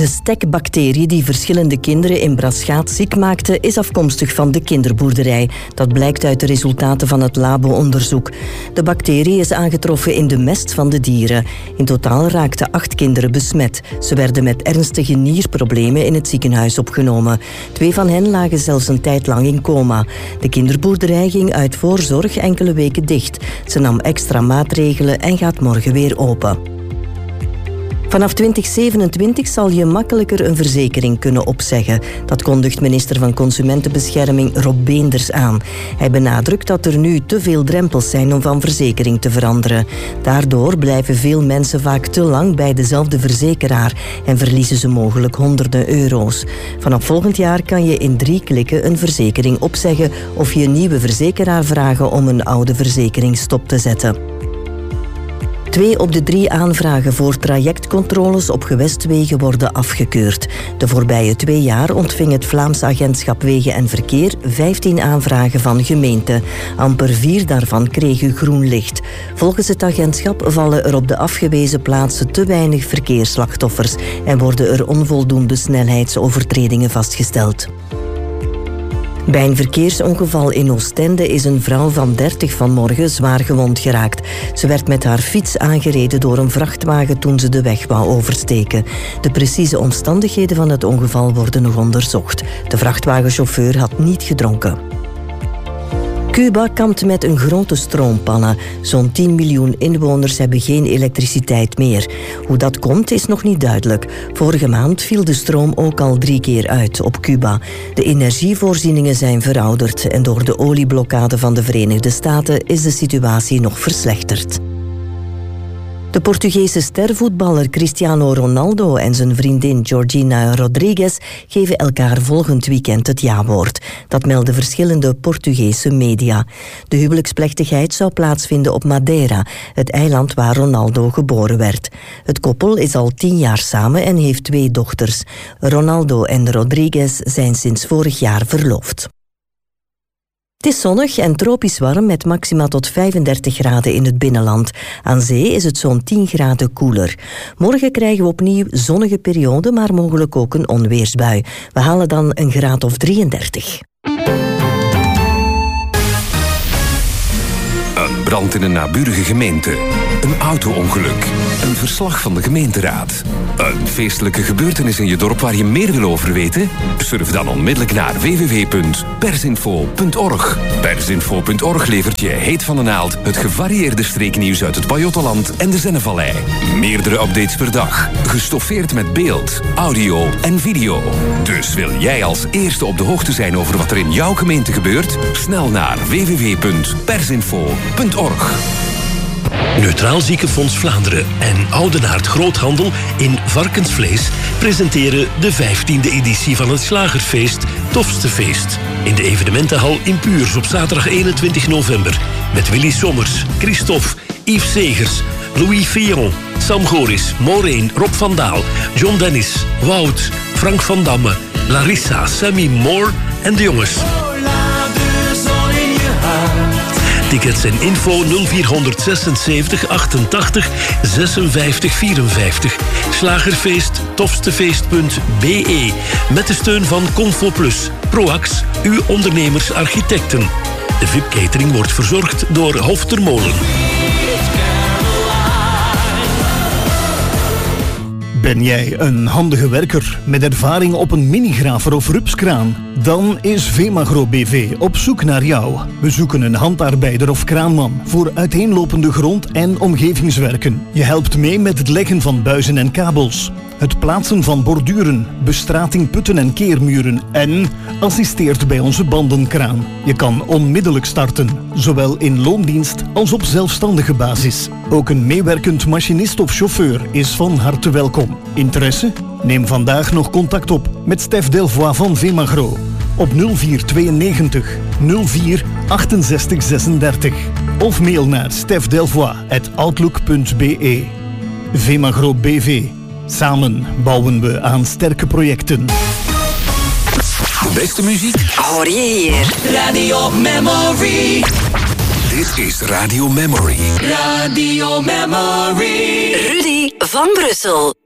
De stekbacterie die verschillende kinderen in Braschaat ziek maakte, is afkomstig van de kinderboerderij. Dat blijkt uit de resultaten van het labo-onderzoek. De bacterie is aangetroffen in de mest van de dieren. In totaal raakten 8 kinderen besmet. Ze werden met ernstige nierproblemen in het ziekenhuis opgenomen. 2 van hen lagen zelfs een tijd lang in coma. De kinderboerderij ging uit voorzorg enkele weken dicht. Ze nam extra maatregelen en gaat morgen weer open. Vanaf 2027 zal je makkelijker een verzekering kunnen opzeggen. Dat kondigt minister van Consumentenbescherming Rob Beenders aan. Hij benadrukt dat er nu te veel drempels zijn om van verzekering te veranderen. Daardoor blijven veel mensen vaak te lang bij dezelfde verzekeraar en verliezen ze mogelijk honderden euro's. Vanaf volgend jaar kan je in 3 klikken een verzekering opzeggen of je een nieuwe verzekeraar vragen om een oude verzekering stop te zetten. 2 op de 3 aanvragen voor trajectcontroles op gewestwegen worden afgekeurd. De voorbije 2 jaar ontving het Vlaams Agentschap Wegen en Verkeer 15 aanvragen van gemeenten. Amper 4 daarvan kregen groen licht. Volgens het agentschap vallen er op de afgewezen plaatsen te weinig verkeersslachtoffers en worden er onvoldoende snelheidsovertredingen vastgesteld. Bij een verkeersongeval in Oostende is een vrouw van 30 vanmorgen zwaar gewond geraakt. Ze werd met haar fiets aangereden door een vrachtwagen toen ze de weg wou oversteken. De precieze omstandigheden van het ongeval worden nog onderzocht. De vrachtwagenchauffeur had niet gedronken. Cuba kampt met een grote stroompanne. Zo'n 10 miljoen inwoners hebben geen elektriciteit meer. Hoe dat komt is nog niet duidelijk. Vorige maand viel de stroom ook al 3 keer uit op Cuba. De energievoorzieningen zijn verouderd en door de olieblokkade van de Verenigde Staten is de situatie nog verslechterd. De Portugese stervoetballer Cristiano Ronaldo en zijn vriendin Georgina Rodrigues geven elkaar volgend weekend het jawoord. Dat melden verschillende Portugese media. De huwelijksplechtigheid zou plaatsvinden op Madeira, het eiland waar Ronaldo geboren werd. Het koppel is al 10 jaar samen en heeft 2 dochters. Ronaldo en Rodrigues zijn sinds vorig jaar verloofd. Het is zonnig en tropisch warm met maxima tot 35 graden in het binnenland. Aan zee is het zo'n 10 graden koeler. Morgen krijgen we opnieuw zonnige periode, maar mogelijk ook een onweersbui. We halen dan een graad of 33. Een brand in een naburige gemeente. Een auto-ongeluk. Een verslag van de gemeenteraad. Een feestelijke gebeurtenis in je dorp waar je meer wil over weten? Surf dan onmiddellijk naar www.persinfo.org. Persinfo.org levert je heet van de naald het gevarieerde streeknieuws uit het Pajottenland en de Zennevallei. Meerdere updates per dag. Gestoffeerd met beeld, audio en video. Dus wil jij als eerste op de hoogte zijn over wat er in jouw gemeente gebeurt? Snel naar www.persinfo.org. Neutraal Ziekenfonds Vlaanderen en Oudenaard Groothandel in varkensvlees presenteren de 15e editie van het slagerfeest Tofste Feest. In de evenementenhal in Puurs op zaterdag 21 november. Met Willy Sommers, Christophe, Yves Segers, Louis Fillon, Sam Goris, Maureen, Rob van Daal, John Dennis, Wout, Frank van Damme, Larissa, Sammy Moore en de jongens. Tickets en info 0476 88 56 54. Slagerfeest, tofstefeest.be. Met de steun van Confo Plus, Proax, uw ondernemersarchitecten. De VIP-catering wordt verzorgd door Hof ter Molen. Ben jij een handige werker met ervaring op een minigraver of rupskraan? Dan is Vemagro BV op zoek naar jou. We zoeken een handarbeider of kraanman voor uiteenlopende grond- en omgevingswerken. Je helpt mee met het leggen van buizen en kabels, het plaatsen van borduren, bestrating putten en keermuren en assisteert bij onze bandenkraan. Je kan onmiddellijk starten, zowel in loondienst als op zelfstandige basis. Ook een meewerkend machinist of chauffeur is van harte welkom. Interesse? Neem vandaag nog contact op met Stef Delvoye van Vemagro op 0492 04 68 36 of mail naar stefdelvoye@outlook.be. Vemagro BV. Samen bouwen we aan sterke projecten. De beste muziek hoor je hier. Radio Memory. Dit is Radio Memory. Radio Memory. Rudy van Brussel.